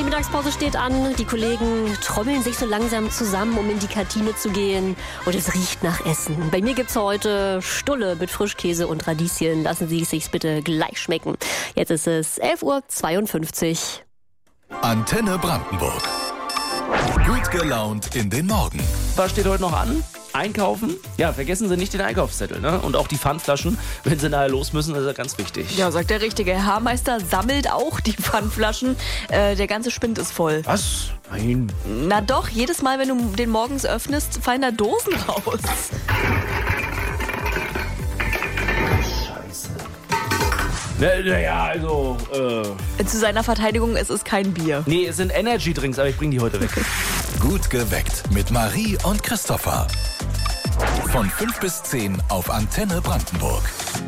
die Mittagspause steht an. Die Kollegen trommeln sich so langsam zusammen, um in die Kantine zu gehen. Und es riecht nach Essen. Bei mir gibt's heute Stulle mit Frischkäse und Radieschen. Lassen Sie es sich bitte gleich schmecken. Jetzt ist es 11:52 Uhr. Antenne Brandenburg. Gut gelaunt in den Morgen. Was steht heute noch an? Einkaufen? Ja, vergessen Sie nicht den Einkaufszettel, ne? Und auch die Pfandflaschen, wenn Sie nachher los müssen, das ist ja ganz wichtig. Ja, sagt der Richtige. Herr Haarmeister sammelt auch die Pfandflaschen. Der ganze Spind ist voll. Was? Nein. Na doch, jedes Mal, wenn du den morgens öffnest, fallen da Dosen raus. Naja, also, Zu seiner Verteidigung, es ist kein Bier. Nee, es sind Energy-Drinks, aber ich bring die heute weg. Gut geweckt mit Marie und Christopher. Von 5 bis 10 auf Antenne Brandenburg.